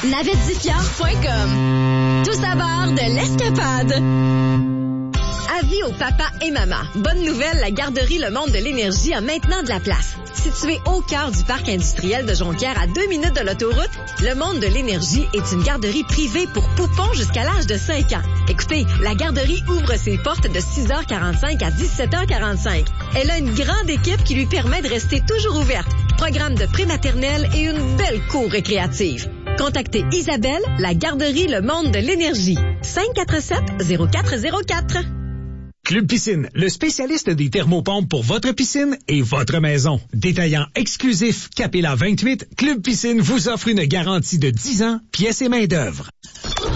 navettedifiard.com. Tous à bord de l'Escapade. Avis aux papas et mamas. Bonne nouvelle, la garderie Le Monde de l'Énergie a maintenant de la place. Située au cœur du parc industriel de Jonquière à 2 minutes de l'autoroute, Le Monde de l'Énergie est une garderie privée pour poupons jusqu'à l'âge de 5 ans. Écoutez, la garderie ouvre ses portes de 6h45 à 17h45. Elle a une grande équipe qui lui permet de rester toujours ouverte. Programme de prématernelle et une belle cour récréative. Contactez Isabelle, la garderie Le Monde de l'Énergie. 547-0404. Club Piscine, le spécialiste des thermopompes pour votre piscine et votre maison. Détaillant exclusif Capella 28, Club Piscine vous offre une garantie de 10 ans, pièces et main-d'œuvre.